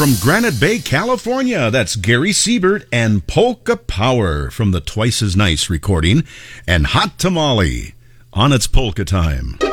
From Granite Bay, California, that's Gary Siebert and Polka Power from the Twice as Nice recording, and Hot Tamale on its Polka Time.